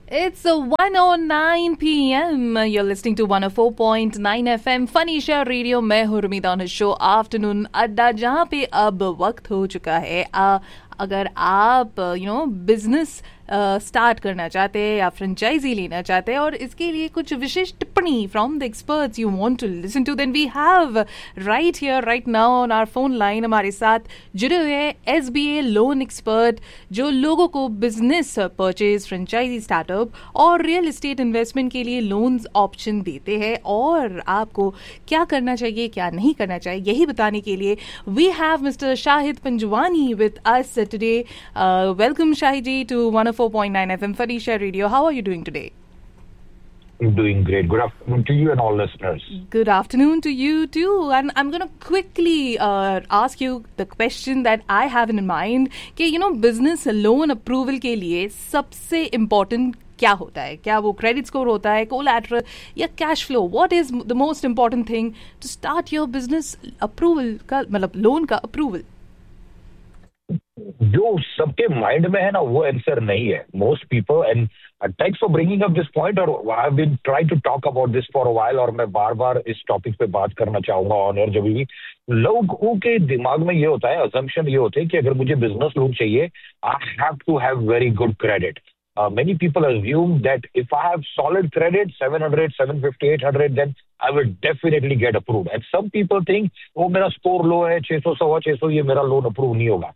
It's 1:09 p.m. You're listening to 104.9 FM फनीशा radio. मैं हूँ रुमिदा on show afternoon अड्डा, जहाँ पे अब वक्त हो चुका है अगर आप बिजनेस स्टार्ट करना चाहते हैं या फ्रेंचाइजी लेना चाहते हैं और इसके लिए कुछ विशेष टिप्पणी from the experts you want to listen to, then we have right here right now on our phone line हमारे साथ जुड़े हुए हैं SBA लोन एक्सपर्ट, जो लोगों को बिजनेस परचेज, फ्रेंचाइजी, स्टार्टअप और रियल एस्टेट इन्वेस्टमेंट के लिए लोन्स ऑप्शन देते हैं और आपको क्या करना चाहिए क्या नहीं करना चाहिए यही बताने के लिए we have mister Shahid Panjwani with us today. Welcome Shahid ji to 104.9 FM Fadisha Radio. How are you doing today? I'm doing great. Good afternoon to you and all listeners. Good afternoon to you too. And I'm going to quickly ask you the question that I have in mind कि business loan approval के लिए सबसे important क्या होता है? क्या वो credit score होता है, कोलैटरल या cash flow? What is the most important thing to start your business approval का, मतलब लोन का अप्रूवल? जो सबके माइंड में है ना वो आंसर नहीं है. Most people, and thanks for bringing up this point, और I have been trying to talk about this for a while, और मैं बार बार इस टॉपिक पे बात करना चाहूंगा ऑन एयर. जब भी लोगों के दिमाग में ये होता है, अजम्पशन ये होते है कि अगर मुझे बिजनेस लोन चाहिए, I have to have very good credit. Many people assume that if I have solid credit, 700, 750, 800, then I will definitely get approved. And some people think, oh, मेरा स्कोर लो है, 600, 600, ये मेरा loan approve नहीं होगा.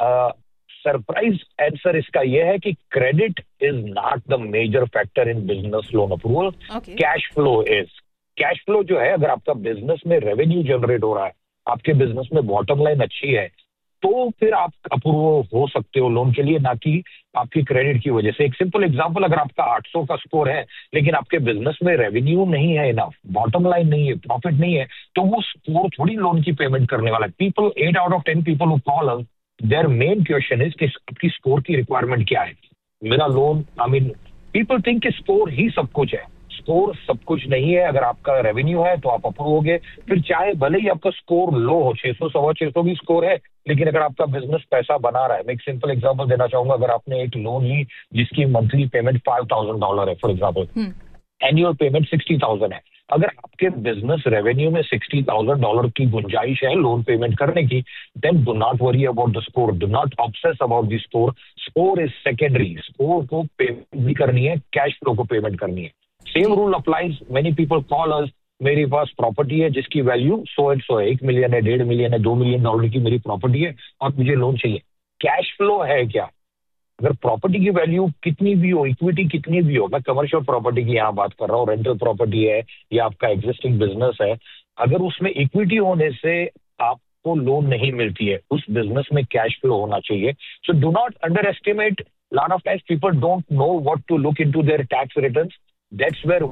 Surprise answer इसका ये है कि credit is not the major factor in business loan approval. Cash flow is. Cash flow जो है, अगर आपका बिजनेस में रेवेन्यू जनरेट हो रहा है, आपके बिजनेस में बॉटम लाइन अच्छी है, तो फिर आप अप्रूव हो सकते हो लोन के लिए, ना कि आपकी क्रेडिट की वजह से. एक सिंपल एग्जांपल, अगर आपका 800 का स्कोर है लेकिन आपके बिजनेस में रेवेन्यू नहीं है, इनफ बॉटम लाइन नहीं है, प्रॉफिट नहीं है, तो वो स्कोर थोड़ी लोन की पेमेंट करने वाला है. People, 8 out of 10 people who call us, their main question is कि आपकी स्कोर की रिक्वायरमेंट क्या है. मेरा लोन, पीपल थिंक कि स्कोर ही सब कुछ है. स्कोर सब कुछ नहीं है. अगर आपका रेवेन्यू है तो आप अप्रूव होगे, फिर चाहे भले ही आपका स्कोर लो हो, 600, 600 भी स्कोर है, लेकिन अगर आपका बिजनेस पैसा बना रहा है. मैं एक सिंपल एग्जांपल देना चाहूंगा. अगर आपने एक लोन ली जिसकी मंथली पेमेंट $5,000 है, फॉर एग्जांपल, एनुअल पेमेंट $60,000 है, अगर आपके बिजनेस रेवेन्यू में $60,000 की गुंजाइश है लोन पेमेंट करने की, then do not worry about the score, do not obsess about the score. Score is secondary. Score को पेमेंट भी करनी है, कैश फ्लो को पेमेंट करनी है. Same rule applies. Many people call अस, मेरे पास प्रॉपर्टी है जिसकी वैल्यू सो एंड सो है, 1 मिलियन है, 1.5 मिलियन है, $2 मिलियन की मेरी प्रॉपर्टी है और मुझे लोन चाहिए. कैश फ्लो है क्या? अगर प्रॉपर्टी की वैल्यू कितनी भी हो, इक्विटी कितनी भी हो, मैं कमर्शियल प्रॉपर्टी की यहाँ बात कर रहा हूँ, रेंटल प्रॉपर्टी है या आपका एग्जिस्टिंग बिजनेस है, अगर उसमें इक्विटी होने से आपको लोन नहीं मिलती है, उस बिजनेस में कैश फ्लो होना चाहिए. So do not under estimate. Lot of times people don't know what to look into their tax returns. That's where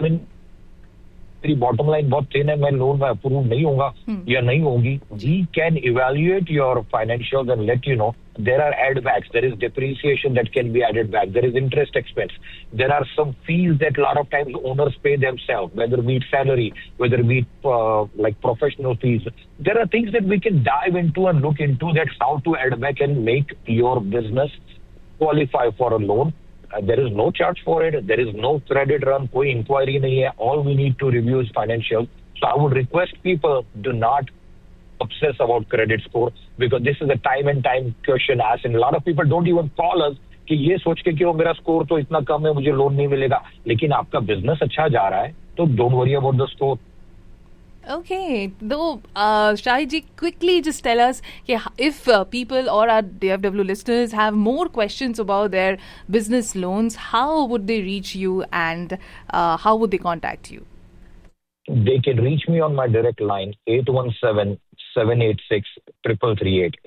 मेरी बॉटम लाइन बहुत थिन है, मैं लोन में अप्रूव नहीं होगा या नहीं होगी. We can evaluate your financials and let you know. There are add backs, there is depreciation that can be added back, there is interest expense, there are some fees that a lot of times owners pay themselves, whether be it salary, whether be it like professional fees. There are things that we can dive into and look into, that how to add back and make your business qualify for a loan. There is no charge for it, there is no credit run, koi inquiry nahi hai. All we need to review is financial. So I would request people, do not obsess about credit score, because this is a time and time question asked, and a lot of people don't even call us कि ये सोच के कि वो मेरा score तो इतना कम है, मुझे लोन नहीं मिलेगा. लेकिन आपका बिजनेस अच्छा जा रहा है तो don't worry about the score. Okay, though, Shahid ji, quickly just tell us if people or our DFW listeners have more questions about their business loans, how would they reach you and how would they contact you? They can reach me on my direct line, 817-786-3338,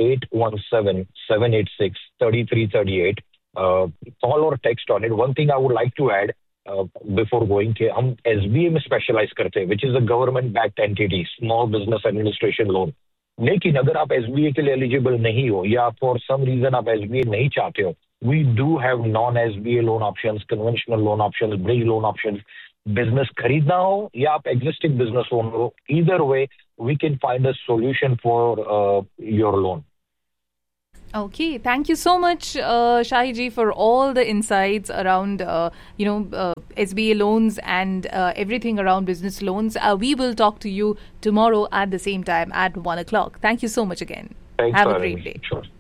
817-786-3338. Call or text on it. One thing I would like to add before going, कि हम SBA में specialise करते हैं, which is a government backed entity, small business administration loan. लेकिन अगर आप SBA के लिए एलिजिबल नहीं हो या फॉर सम रीजन आप SBA नहीं चाहते हो, we do have non-SBA loan options, conventional loan options, bridge loan options. Business खरीदना हो या आप एग्जिस्टिंग बिजनेस ओनर हो, either way we can find a solution for your loan. Okay, thank you so much, Shahi ji, for all the insights around, SBA loans and everything around business loans. We will talk to you tomorrow at the same time at 1 o'clock. Thank you so much again. Thanks Have for a having great me. day. Sure.